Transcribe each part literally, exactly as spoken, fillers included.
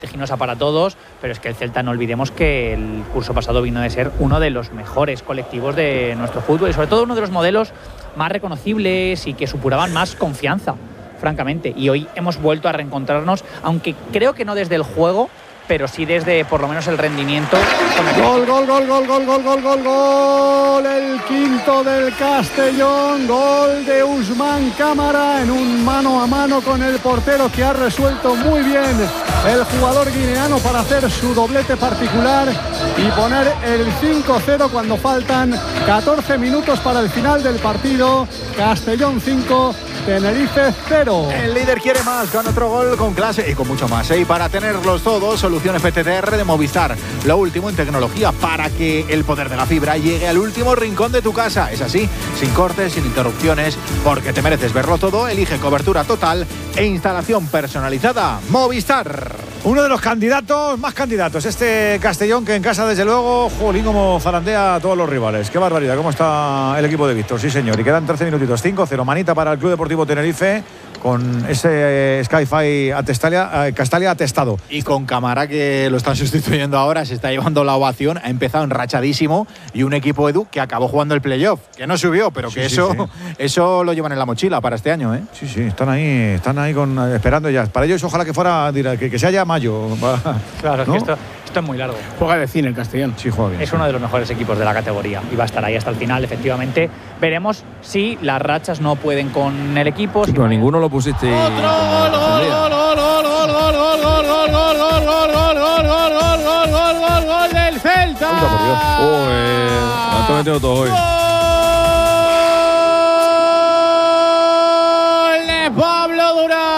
vertiginosa para todos, pero es que el Celta, no olvidemos que el curso pasado vino de ser uno de los mejores colectivos de nuestro fútbol y sobre todo uno de los modelos más reconocibles y que supuraban más confianza, francamente. Y hoy hemos vuelto a reencontrarnos, aunque creo que no desde el juego, pero sí desde por lo menos el rendimiento. Gol, gol, gol, gol, gol, gol, gol, gol, gol. El quinto del Castellón. Gol de Usman Cámara en un mano a mano con el portero que ha resuelto muy bien el jugador guineano para hacer su doblete particular y poner el cinco cero cuando faltan catorce minutos para el final del partido. Castellón cinco, Tenerife cero. El líder quiere más, con otro gol con clase y con mucho más, ¿eh? Y para tenerlos todos, soluciones P T T R de Movistar. Lo último en tecnología para que el poder de la fibra llegue al último rincón de tu casa. Es así, sin cortes, sin interrupciones, porque te mereces verlo todo. Elige cobertura total e instalación personalizada. Movistar. Uno de los candidatos, más candidatos, este Castellón, que en casa, desde luego, jolín, como zarandea a todos los rivales. Qué barbaridad, cómo está el equipo de Víctor, sí señor. Y quedan trece minutitos, cinco cero, manita para el Club Deportivo Tenerife, con ese eh, Skyfi Atestalia, eh, Castalia atestado. Y con Cámara, que lo están sustituyendo ahora, se está llevando la ovación, ha empezado enrachadísimo, y un equipo Edu que acabó jugando el playoff, que no subió, pero que sí, eso, sí, sí. eso lo llevan en la mochila para este año, ¿eh? Sí, sí, están ahí, están ahí con, esperando ya. Para ellos ojalá que fuera, que, que sea ya mayo. Claro, ¿no? es que esto, esto es muy largo. Juega de cine el Castellón. Sí, juega bien. Es sí. uno de los mejores equipos de la categoría y va a estar ahí hasta el final, efectivamente. Veremos si las rachas no pueden con el equipo. Sí, si pero ninguno lo pusiste. Otro gol, gol, gol, gol, gol, gol, gol, gol, gol, gol, gol, gol, gol, gol, gol, gol, gol, gol, gol, gol del Celta. Uy, lo han metido todos hoy. Gol de Pablo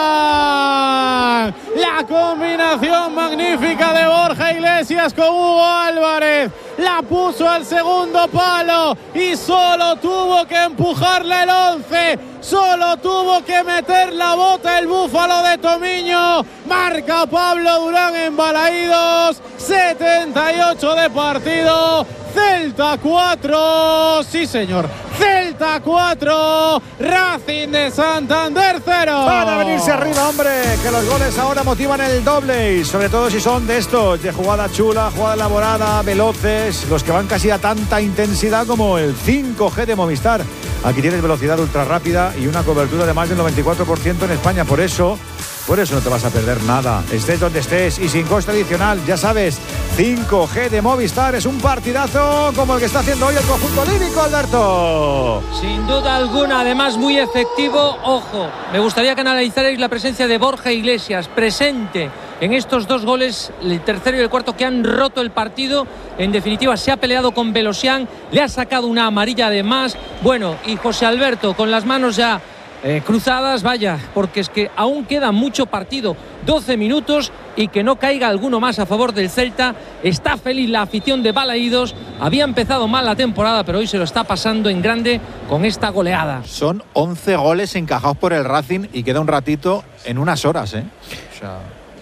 Durán. La combinación magnífica de Borja Iglesias con Hugo Álvarez. La puso al segundo palo y solo tuvo que empujarle el once. Solo tuvo que meter la bota el búfalo de Tomiño. Marca Pablo Durán en Balaídos. setenta y ocho de partido. Celta cuatro. Sí, señor. Celta cuatro. Racing de Santander cero. Van a venirse arriba, hombre, que los goles ahora motivan el doble. Y sobre todo si son de estos, de jugada chula, jugada elaborada, veloces, los que van casi a tanta intensidad como el cinco G de Movistar. Aquí tienes velocidad ultra rápida y una cobertura de más del noventa y cuatro por ciento en España. Por eso, por eso no te vas a perder nada. Estés donde estés y sin coste adicional. Ya sabes, cinco G de Movistar es un partidazo como el que está haciendo hoy el conjunto lírico, Alberto. Sin duda alguna, además muy efectivo. Ojo, me gustaría que analizarais la presencia de Borja Iglesias, presente en estos dos goles, el tercero y el cuarto, que han roto el partido. En definitiva, se ha peleado con Belosian, le ha sacado una amarilla además. Bueno, y José Alberto con las manos ya eh, cruzadas, vaya, porque es que aún queda mucho partido, doce minutos, y que no caiga alguno más a favor del Celta. Está feliz la afición de Balaídos. Había empezado mal la temporada, pero hoy se lo está pasando en grande con esta goleada. Son once goles encajados por el Racing y queda un ratito en unas horas, ¿eh? O sea...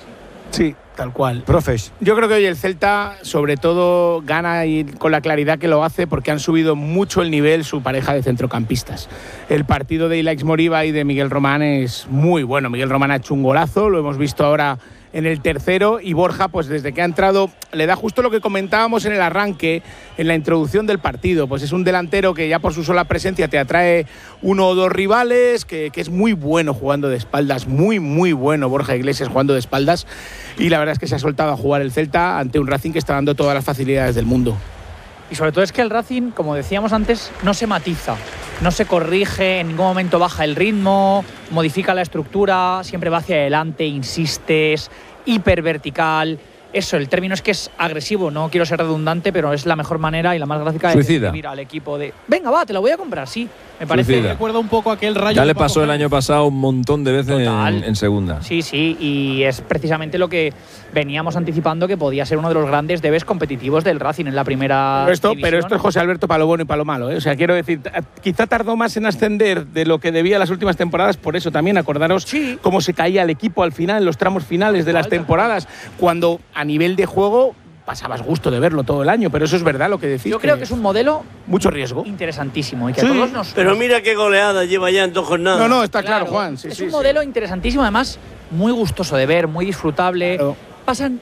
Sí, tal cual. Profes. Yo creo que hoy el Celta, sobre todo, gana y con la claridad que lo hace, porque han subido mucho el nivel su pareja de centrocampistas. El partido de Ilaix Moriba y de Miguel Román es muy bueno. Miguel Román ha hecho un golazo, lo hemos visto ahora en el tercero, y Borja, pues desde que ha entrado, le da justo lo que comentábamos en el arranque, en la introducción del partido. Pues es un delantero que ya por su sola presencia te atrae uno o dos rivales, que, que es muy bueno jugando de espaldas, muy, muy bueno Borja Iglesias jugando de espaldas, y la verdad es que se ha soltado a jugar el Celta ante un Racing que está dando todas las facilidades del mundo. Y sobre todo es que el Racing, como decíamos antes, no se matiza, no se corrige, en ningún momento baja el ritmo, modifica la estructura, siempre va hacia adelante, insiste, es hipervertical. Eso, el término es que es agresivo, no quiero ser redundante, pero es la mejor manera y la más gráfica de describir al equipo de venga, va, te lo voy a comprar, sí. Me parece. Suicida. Recuerda un poco aquel rayo. Ya le pasó el año pasado un montón de veces en, en segunda. Sí, sí, y es precisamente lo que veníamos anticipando, que podía ser uno de los grandes debes competitivos del Racing en la primera pero esto, división. Pero esto es José Alberto para lo bueno y para lo malo, ¿eh? O sea, quiero decir, quizá tardó más en ascender de lo que debía las últimas temporadas, por eso también acordaros sí. cómo se caía el equipo al final, en los tramos finales de las temporadas, cuando a nivel de juego pasabas gusto de verlo todo el año, pero eso es verdad lo que decís. Yo creo que es un modelo mucho riesgo, interesantísimo y que sí, a todos nos. Pero mira qué goleada lleva ya en dos jornadas. No, no, está claro, claro, Juan. Sí, es sí, un sí. modelo interesantísimo, además muy gustoso de ver, muy disfrutable. Claro. pasan